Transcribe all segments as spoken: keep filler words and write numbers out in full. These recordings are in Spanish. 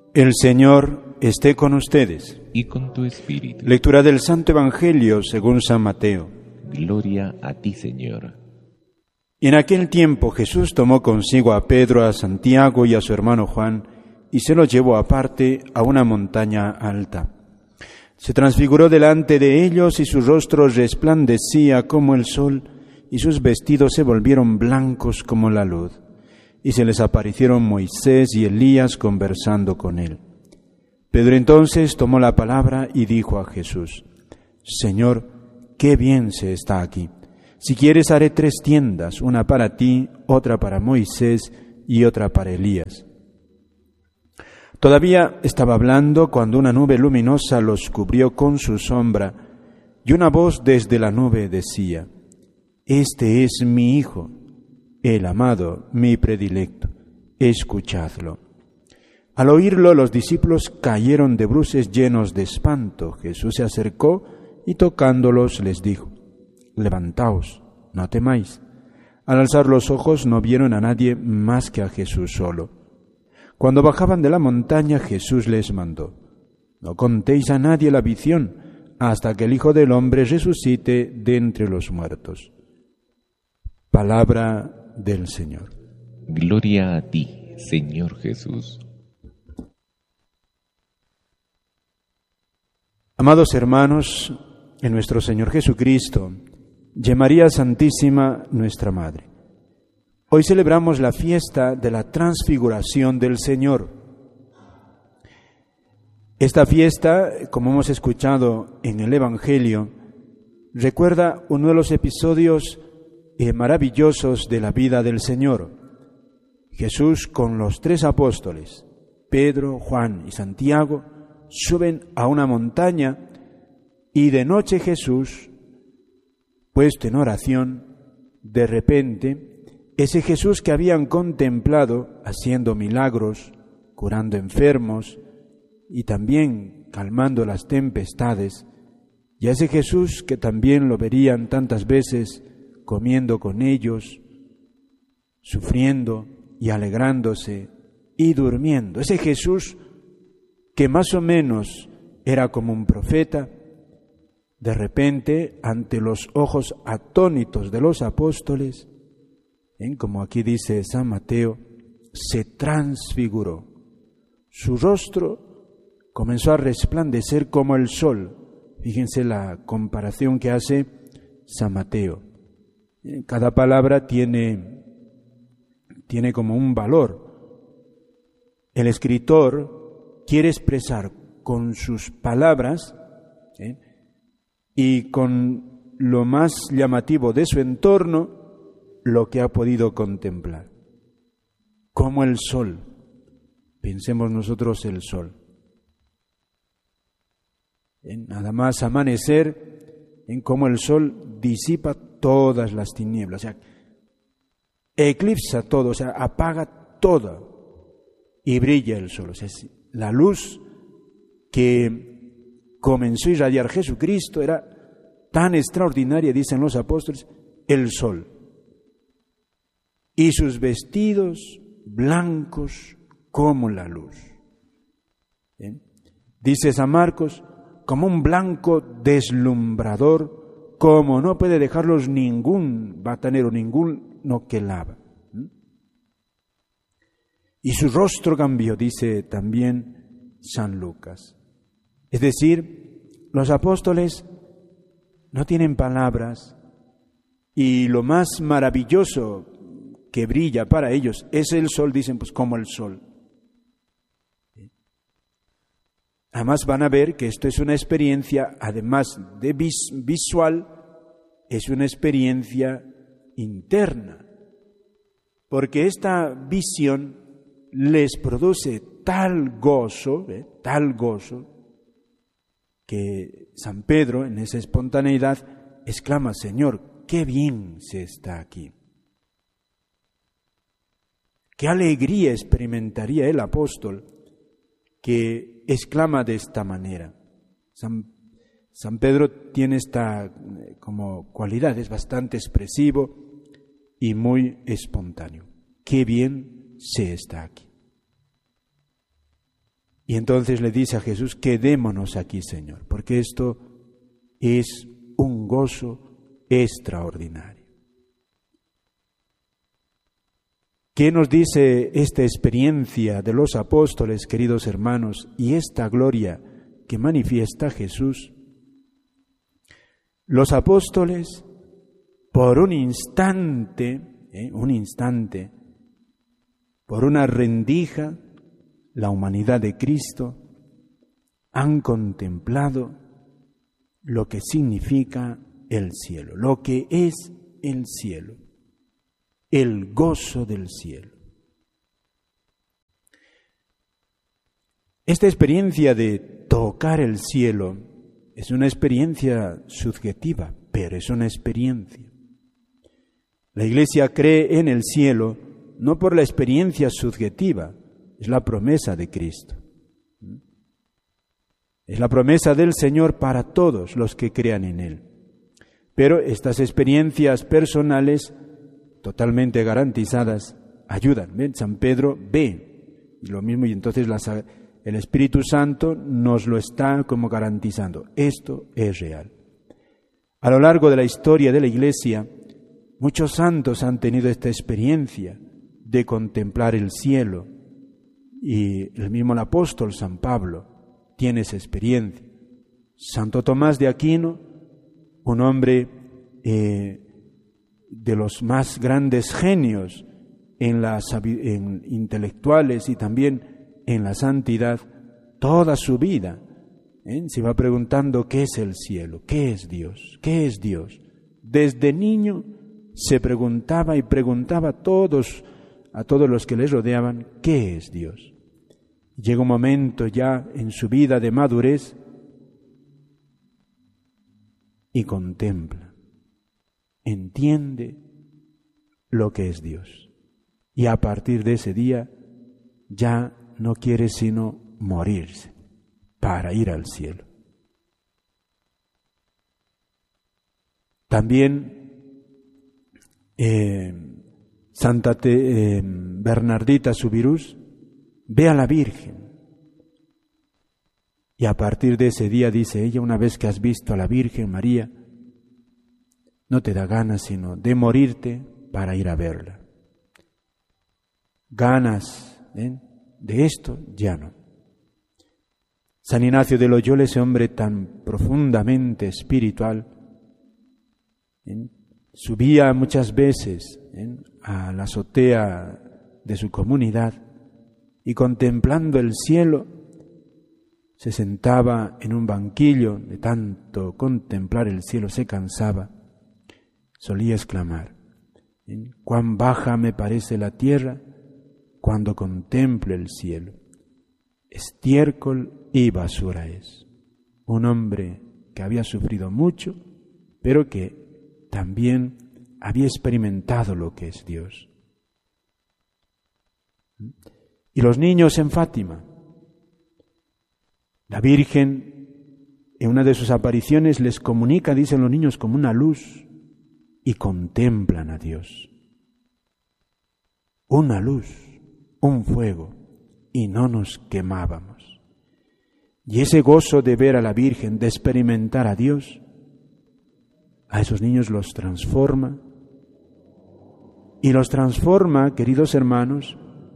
El Señor esté con ustedes. Y con tu espíritu. Lectura del Santo Evangelio según San Mateo. Gloria a ti, Señor. Y en aquel tiempo Jesús tomó consigo a Pedro, a Santiago y a su hermano Juan, y se los llevó aparte a una montaña alta. Se transfiguró delante de ellos, y su rostro resplandecía como el sol, y sus vestidos se volvieron blancos como la luz. Y se les aparecieron Moisés y Elías conversando con él. Pedro entonces tomó la palabra y dijo a Jesús: Señor, qué bien se está aquí. Si quieres haré tres tiendas, una para ti, otra para Moisés y otra para Elías. Todavía estaba hablando cuando una nube luminosa los cubrió con su sombra, y una voz desde la nube decía: Este es mi Hijo, el amado, mi predilecto, escuchadlo. Al oírlo, los discípulos cayeron de bruces llenos de espanto. Jesús se acercó y tocándolos les dijo: Levantaos, no temáis. Al alzar los ojos no vieron a nadie más que a Jesús solo. Cuando bajaban de la montaña, Jesús les mandó: No contéis a nadie la visión, hasta que el Hijo del Hombre resucite de entre los muertos. Palabra del Señor. Gloria a ti, Señor Jesús. Amados hermanos, en nuestro Señor Jesucristo, y María Santísima, nuestra Madre, hoy celebramos la fiesta de la transfiguración del Señor. Esta fiesta, como hemos escuchado en el Evangelio, recuerda uno de los episodios eh, maravillosos de la vida del Señor. Jesús con los tres apóstoles, Pedro, Juan y Santiago, suben a una montaña y de noche Jesús, puesto en oración, de repente, ese Jesús que habían contemplado haciendo milagros, curando enfermos y también calmando las tempestades, y a ese Jesús que también lo verían tantas veces comiendo con ellos, sufriendo y alegrándose y durmiendo, ese Jesús que más o menos era como un profeta, de repente, ante los ojos atónitos de los apóstoles, ¿eh? como aquí dice San Mateo, se transfiguró. Su rostro comenzó a resplandecer como el sol. Fíjense la comparación que hace San Mateo. Cada palabra tiene, tiene como un valor. El escritor quiere expresar con sus palabras ¿eh? y con lo más llamativo de su entorno lo que ha podido contemplar. Como el sol, pensemos nosotros el sol. ¿Eh? Nada más amanecer, en cómo el sol disipa todas las tinieblas, o sea, eclipsa todo, o sea, apaga todo y brilla el sol, o sea, la luz que comenzó a irradiar Jesucristo era tan extraordinaria, dicen los apóstoles, el sol. Y sus vestidos blancos como la luz. ¿Bien? Dice San Marcos, como un blanco deslumbrador, como no puede dejarlos ningún batanero, ninguno que lava. Y su rostro cambió, dice también San Lucas. Es decir, los apóstoles no tienen palabras y lo más maravilloso que brilla para ellos es el sol, dicen pues como el sol. Además van a ver que esto es una experiencia, además de vis- visual, es una experiencia interna, porque esta visión les produce tal gozo, ¿eh? tal gozo, que San Pedro en esa espontaneidad exclama: Señor, qué bien se está aquí. Qué alegría experimentaría el apóstol que exclama de esta manera. San, San Pedro tiene esta como cualidad, es bastante expresivo y muy espontáneo. Qué bien se está aquí. Y entonces le dice a Jesús, quedémonos aquí, Señor, porque esto es un gozo extraordinario. ¿Qué nos dice esta experiencia de los apóstoles, queridos hermanos, y esta gloria que manifiesta Jesús? Los apóstoles, por un instante, ¿eh? un instante, por una rendija, la humanidad de Cristo, han contemplado lo que significa el cielo, lo que es el cielo, el gozo del cielo. Esta experiencia de tocar el cielo es una experiencia subjetiva, pero es una experiencia. La Iglesia cree en el cielo no por la experiencia subjetiva, es la promesa de Cristo. Es la promesa del Señor para todos los que crean en Él. Pero estas experiencias personales, totalmente garantizadas, ayudan. ¿Ven? San Pedro ve, y lo mismo, y entonces las, el Espíritu Santo nos lo está como garantizando. Esto es real. A lo largo de la historia de la Iglesia, muchos santos han tenido esta experiencia de contemplar el cielo, y el mismo el apóstol San Pablo tiene esa experiencia. Santo Tomás de Aquino, un hombre eh, de los más grandes genios en las en intelectuales y también en la santidad, toda su vida ¿eh? se va preguntando qué es el cielo, qué es Dios, qué es Dios. Desde niño se preguntaba y preguntaba a todos, a todos los que les rodeaban, ¿qué es Dios? Llega un momento ya en su vida de madurez y contempla, entiende lo que es Dios. Y a partir de ese día ya no quiere sino morirse para ir al cielo. También eh, Santa Te, eh, Bernardita Subirús ve a la Virgen y a partir de ese día, dice ella, una vez que has visto a la Virgen María, no te da ganas sino de morirte para ir a verla. Ganas ¿eh? de esto ya no. San Ignacio de Loyola, ese hombre tan profundamente espiritual, ¿eh? subía muchas veces ¿eh? a la azotea de su comunidad y contemplando el cielo se sentaba en un banquillo, de tanto contemplar el cielo se cansaba, solía exclamar, ¿eh? cuán baja me parece la tierra cuando contemplo el cielo, estiércol y basura es. Un hombre que había sufrido mucho, pero que también había experimentado lo que es Dios. Y los niños en Fátima, la Virgen en una de sus apariciones les comunica, dicen los niños, como una luz, y contemplan a Dios. Una luz, un fuego, y no nos quemábamos. Y ese gozo de ver a la Virgen, de experimentar a Dios, a esos niños los transforma, y los transforma, queridos hermanos,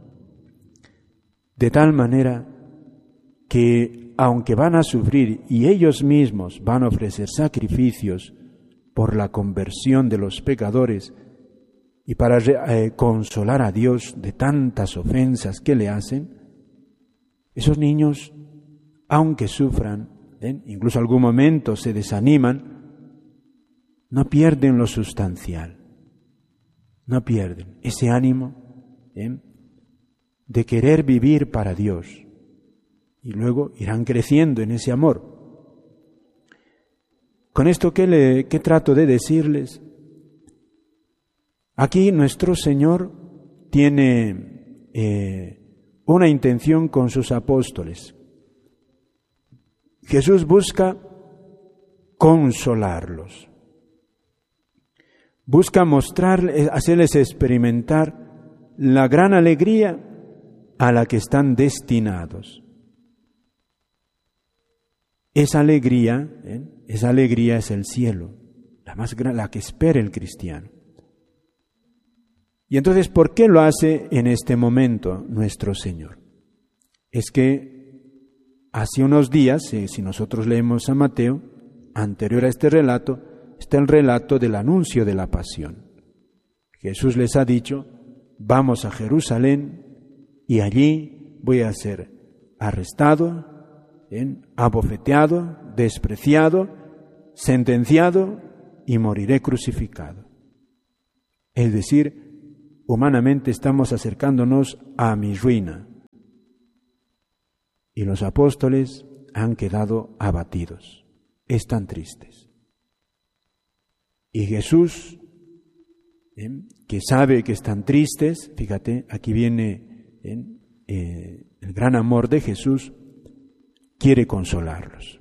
de tal manera que, aunque van a sufrir y ellos mismos van a ofrecer sacrificios por la conversión de los pecadores y para eh, consolar a Dios de tantas ofensas que le hacen, esos niños, aunque sufran, ¿eh? incluso algún momento se desaniman, no pierden lo sustancial, no pierden ese ánimo ¿eh? de querer vivir para Dios, y luego irán creciendo en ese amor. Con esto, ¿qué, le, qué trato de decirles? Aquí nuestro Señor tiene eh, una intención con sus apóstoles. Jesús busca consolarlos, busca mostrarles, hacerles experimentar la gran alegría a la que están destinados. esa alegría, ¿eh? esa alegría es el cielo, la más grande, la que espera el cristiano. Y entonces, ¿por qué lo hace en este momento nuestro Señor? Es que hace unos días, si nosotros leemos a Mateo, anterior a este relato, está el relato del anuncio de la pasión. Jesús les ha dicho, vamos a Jerusalén y allí voy a ser arrestado, ¿eh? abofeteado, despreciado, sentenciado y moriré crucificado. Es decir, humanamente estamos acercándonos a mi ruina. Y los apóstoles han quedado abatidos, están tristes. Y Jesús, ¿eh? que sabe que están tristes, fíjate, aquí viene ¿eh? Eh, el gran amor de Jesús, quiere consolarlos.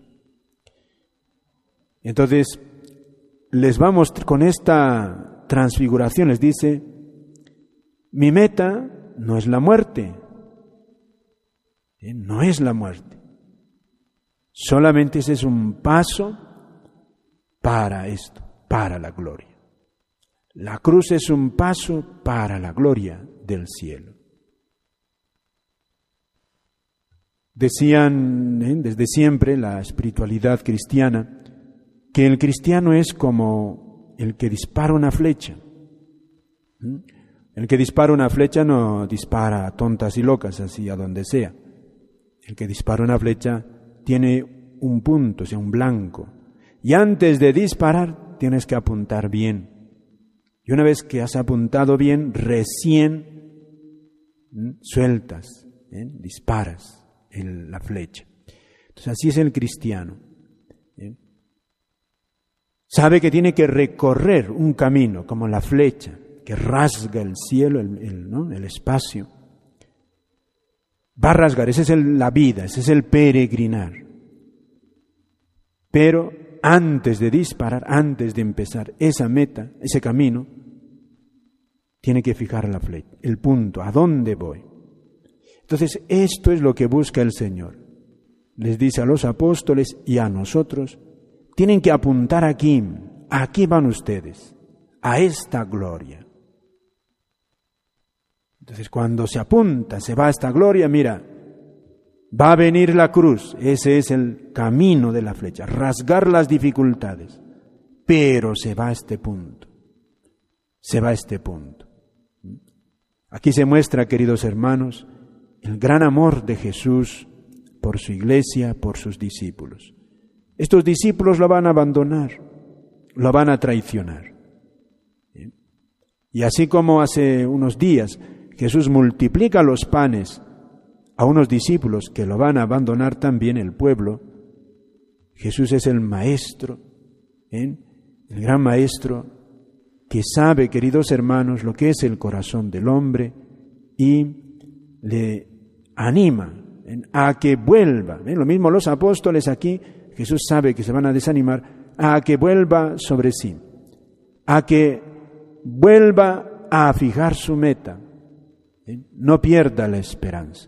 Entonces, les vamos con esta transfiguración, les dice, mi meta no es la muerte, ¿eh? no es la muerte, solamente ese es un paso para esto, para la gloria. La cruz es un paso para la gloria del cielo. Decían ¿eh? desde siempre la espiritualidad cristiana que el cristiano es como el que dispara una flecha. ¿Mm? El que dispara una flecha no dispara a tontas y locas, así a donde sea. El que dispara una flecha tiene un punto, o sea, un blanco. Y antes de disparar tienes que apuntar bien. Y una vez que has apuntado bien, recién ¿eh? sueltas, ¿eh? disparas el, la flecha. Entonces así es el cristiano. ¿eh? Sabe que tiene que recorrer un camino, como la flecha, que rasga el cielo, el, el, ¿no? el espacio. Va a rasgar, esa es el, la vida, ese es el peregrinar. Pero antes de disparar, antes de empezar esa meta, ese camino, tiene que fijar la flecha, el punto, ¿a dónde voy? Entonces, esto es lo que busca el Señor. Les dice a los apóstoles y a nosotros, tienen que apuntar aquí, aquí van ustedes, a esta gloria. Entonces, cuando se apunta, se va a esta gloria, mira, va a venir la cruz, ese es el camino de la flecha, rasgar las dificultades, pero se va a este punto, se va a este punto. Aquí se muestra, queridos hermanos, el gran amor de Jesús por su iglesia, por sus discípulos. Estos discípulos lo van a abandonar, lo van a traicionar. Y así como hace unos días Jesús multiplica los panes a unos discípulos que lo van a abandonar también el pueblo, Jesús es el maestro, ¿eh? el gran maestro que sabe, queridos hermanos, lo que es el corazón del hombre y le anima ¿eh? a que vuelva. ¿eh? Lo mismo los apóstoles aquí, Jesús sabe que se van a desanimar, a que vuelva sobre sí, a que vuelva a fijar su meta. ¿eh? No pierda la esperanza.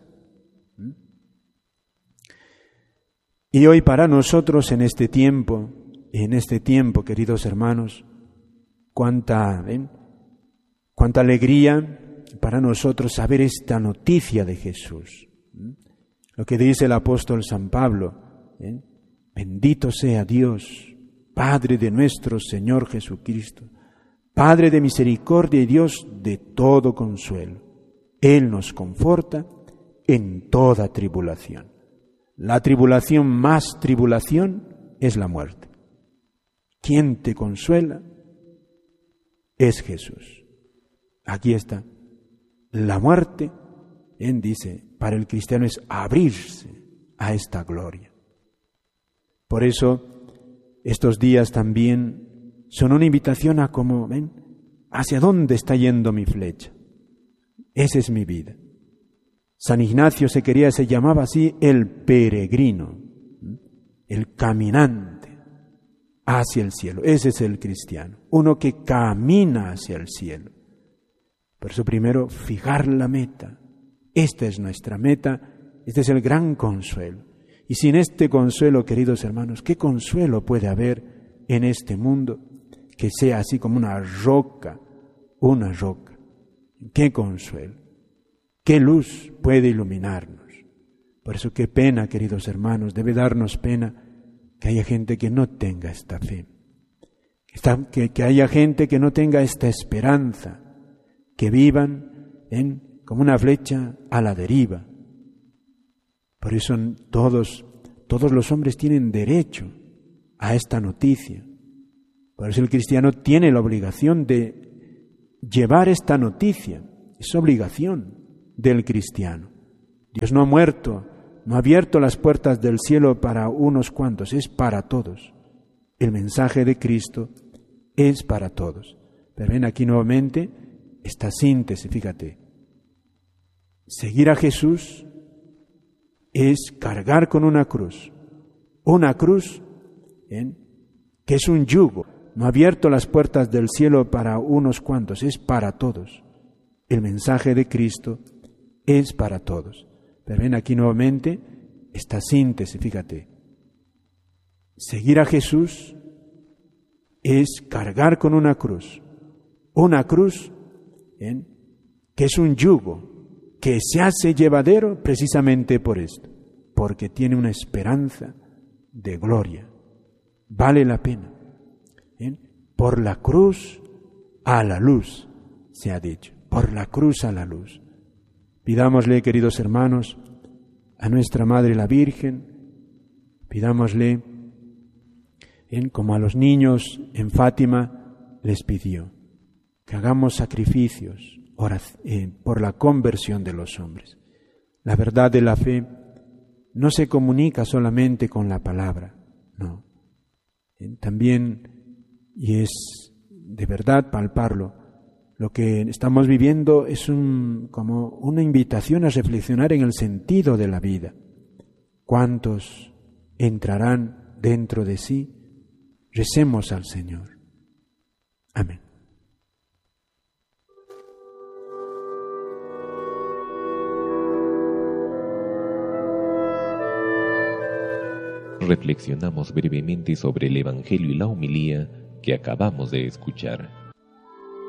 Y hoy para nosotros en este tiempo, en este tiempo, queridos hermanos, cuánta, ¿eh? cuánta alegría para nosotros saber esta noticia de Jesús. ¿eh? Lo que dice el apóstol San Pablo, ¿eh? bendito sea Dios, Padre de nuestro Señor Jesucristo, Padre de misericordia y Dios de todo consuelo. Él nos conforta en toda tribulación. La tribulación más tribulación es la muerte. ¿Quién te consuela? Es Jesús. Aquí está. La muerte, él dice, para el cristiano es abrirse a esta gloria. Por eso, estos días también son una invitación a cómo, ven, hacia dónde está yendo mi flecha. Esa es mi vida. San Ignacio se quería, se llamaba así el peregrino, el caminante hacia el cielo. Ese es el cristiano, uno que camina hacia el cielo. Por eso primero fijar la meta. Esta es nuestra meta, este es el gran consuelo. Y sin este consuelo, queridos hermanos, ¿qué consuelo puede haber en este mundo que sea así como una roca, una roca? ¿Qué consuelo? ¿Qué luz puede iluminarnos? Por eso qué pena, queridos hermanos, debe darnos pena que haya gente que no tenga esta fe, que, que haya gente que no tenga esta esperanza, que vivan en, como una flecha a la deriva. Por eso todos, todos los hombres tienen derecho a esta noticia. Por eso el cristiano tiene la obligación de llevar esta noticia. Es obligación del cristiano. Dios no ha muerto, no ha abierto las puertas del cielo para unos cuantos, es para todos. El mensaje de Cristo es para todos. Pero ven aquí nuevamente esta síntesis, fíjate. Seguir a Jesús es cargar con una cruz, una cruz ¿eh? que es un yugo. No ha abierto las puertas del cielo para unos cuantos, es para todos. El mensaje de Cristo es para todos. Pero ven aquí nuevamente esta síntesis, fíjate. Seguir a Jesús es cargar con una cruz, una cruz ¿eh? que es un yugo, que se hace llevadero precisamente por esto, porque tiene una esperanza de gloria. Vale la pena. ¿Eh? Por la cruz a la luz, se ha dicho, por la cruz a la luz. Pidámosle, queridos hermanos, a nuestra Madre la Virgen, pidámosle, ¿eh? como a los niños en Fátima les pidió, que hagamos sacrificios por la conversión de los hombres. La verdad de la fe no se comunica solamente con la palabra, no. También, y es de verdad palparlo, lo que estamos viviendo es un, como una invitación a reflexionar en el sentido de la vida. ¿Cuántos entrarán dentro de sí? Recemos al Señor. Amén. Reflexionamos brevemente sobre el Evangelio y la homilía que acabamos de escuchar.